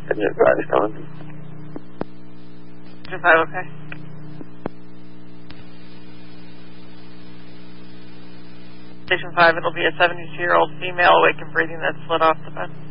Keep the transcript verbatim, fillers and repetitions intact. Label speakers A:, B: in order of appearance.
A: Station five is calling.
B: Station five, okay. Station five, it'll be a seventy-two-year-old female awake and breathing that slid off the bed.